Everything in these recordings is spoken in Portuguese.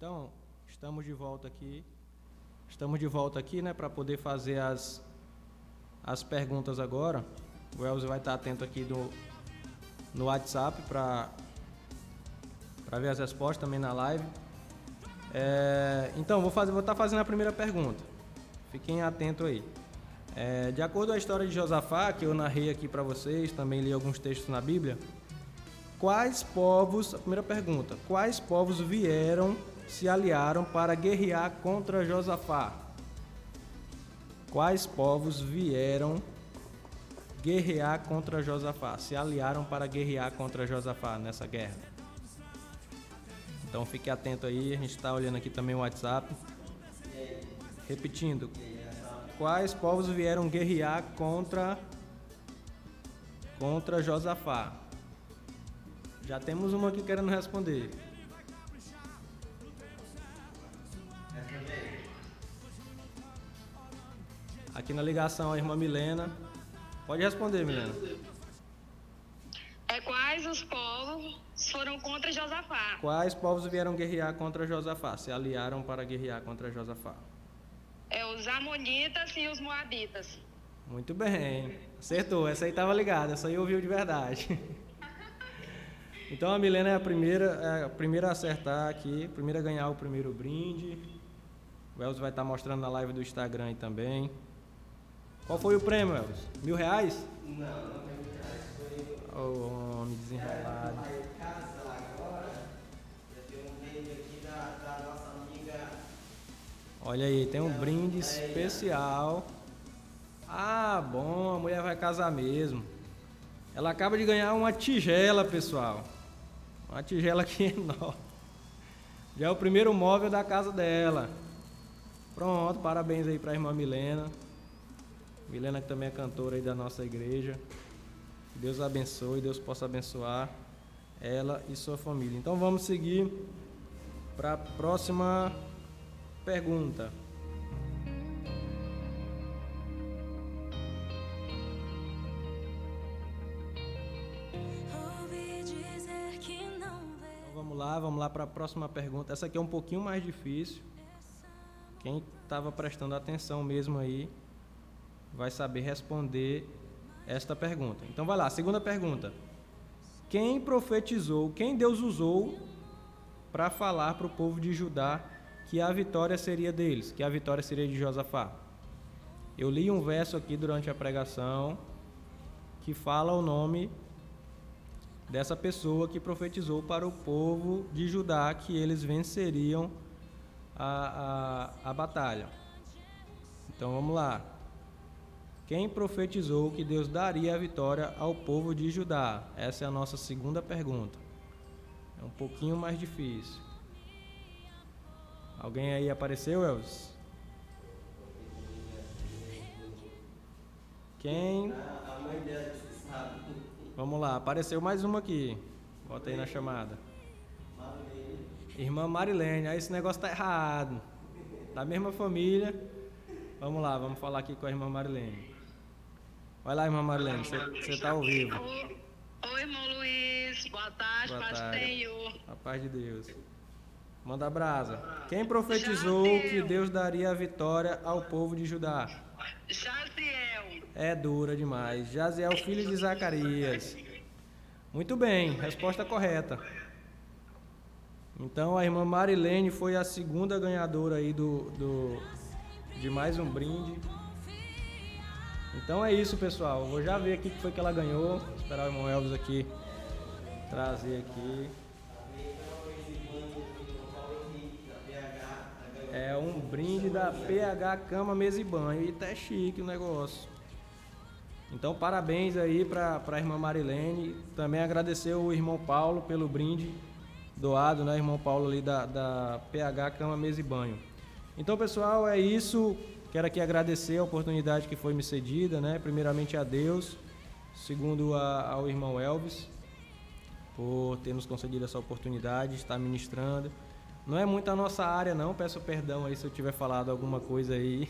Então, estamos de volta aqui. Né, para poder fazer as perguntas agora. O Elzo vai estar atento aqui no WhatsApp para ver as respostas também na live. Então, vou estar fazendo a primeira pergunta. Fiquem atentos aí. De acordo com a história de Josafá, que eu narrei aqui para vocês, também li alguns textos na Bíblia. A primeira pergunta, quais povos se aliaram para guerrear contra Josafá? Quais povos vieram guerrear contra Josafá? Se aliaram para guerrear contra Josafá nessa guerra. Então fique atento aí, a gente está olhando aqui também o WhatsApp. Repetindo, quais povos vieram guerrear contra Josafá? Já temos uma aqui querendo responder. Aqui na ligação a irmã Milena. Pode responder, Milena. Quais os povos foram contra Josafá? Quais povos vieram guerrear contra Josafá? Se aliaram para guerrear contra Josafá? Os amonitas e os moabitas. Muito bem. Acertou. Essa aí estava ligada. Essa aí ouviu de verdade. Então a Milena é a primeira a acertar aqui. Primeira a ganhar o primeiro brinde. O Elzo vai estar mostrando na live do Instagram aí também. Qual foi o prêmio, Elvis? R$1.000? Não foi R$1.000, foi... Oh, homem desenrolado. Casa agora, eu tenho um brinde aqui da nossa amiga... Olha aí, tem um brinde especial. Ah, bom, a mulher vai casar mesmo. Ela acaba de ganhar uma tigela, pessoal. Uma tigela aqui enorme. Já é o primeiro móvel da casa dela. Pronto, parabéns aí para a irmã Milena. Milena, que também é cantora aí da nossa igreja. Que Deus abençoe, Deus possa abençoar ela e sua família. Então vamos seguir para a próxima pergunta. Então vamos lá para a próxima pergunta. Essa aqui é um pouquinho mais difícil. Quem estava prestando atenção mesmo aí vai saber responder esta pergunta. Então vai lá, segunda pergunta. Quem profetizou, quem Deus usou para falar para o povo de Judá que a vitória seria deles, que a vitória seria de Josafá? Eu li um verso aqui durante a pregação que fala o nome dessa pessoa que profetizou para o povo de Judá que eles venceriam a batalha. Então vamos lá. Quem profetizou que Deus daria a vitória ao povo de Judá? Essa é a nossa segunda pergunta. É um pouquinho mais difícil. Alguém aí apareceu, Elvis? Quem? A mãe dela sabe. Vamos lá, apareceu mais uma aqui. Bota aí na chamada. Irmã Marilene. Aí esse negócio tá errado. Da mesma família. Vamos lá, vamos falar aqui com a irmã Marilene. Vai lá, irmã Marilene, você está ao vivo. Oi, irmão Luiz. Boa tarde, paz do Senhor. A paz de Deus. Manda brasa. Quem profetizou que Deus daria a vitória ao povo de Judá? Jaziel. É dura demais. Jaziel, filho de Zacarias. Muito bem, resposta correta. Então a irmã Marilene foi a segunda ganhadora aí de mais um brinde. Então é isso, pessoal. Eu vou já ver aqui o que foi que ela ganhou. Vou esperar o irmão Elvis aqui trazer aqui. É um brinde da PH Cama, Mesa e Banho. E tá chique o negócio. Então parabéns aí para a irmã Marilene. Também agradecer o irmão Paulo pelo brinde doado, né? Irmão Paulo ali da PH Cama, Mesa e Banho. Então, pessoal, é isso. Quero aqui agradecer a oportunidade que foi me cedida, né? Primeiramente a Deus, segundo ao irmão Elvis, por ter nos concedido essa oportunidade de estar ministrando. Não é muito a nossa área, não. Peço perdão aí se eu tiver falado alguma coisa aí.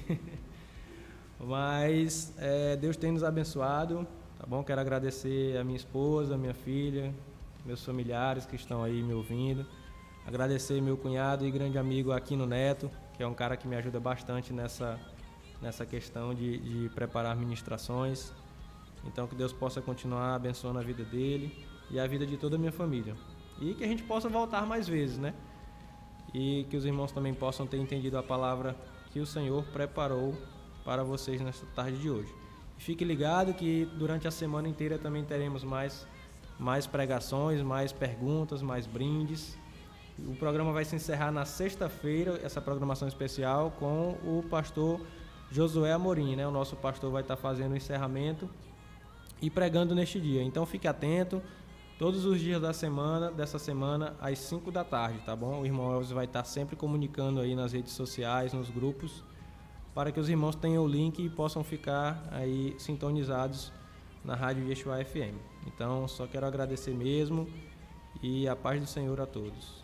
Mas Deus tem nos abençoado, tá bom? Quero agradecer a minha esposa, a minha filha, meus familiares que estão aí me ouvindo. Agradecer meu cunhado e grande amigo Aquino Neto, que é um cara que me ajuda bastante nessa questão de preparar ministrações. Então que Deus possa continuar abençoando a vida dele e a vida de toda a minha família. E que a gente possa voltar mais vezes, né? E que os irmãos também possam ter entendido a palavra que o Senhor preparou para vocês nesta tarde de hoje. Fique ligado que durante a semana inteira também teremos mais pregações, mais perguntas, mais brindes. O programa vai se encerrar na sexta-feira, essa programação especial, com o pastor Josué Amorim, né? O nosso pastor vai estar fazendo o encerramento e pregando neste dia. Então fique atento, todos os dias dessa semana, às 5 da tarde, tá bom? O irmão Elvis vai estar sempre comunicando aí nas redes sociais, nos grupos, para que os irmãos tenham o link e possam ficar aí sintonizados na Rádio Yeshua FM. Então, só quero agradecer mesmo e a paz do Senhor a todos.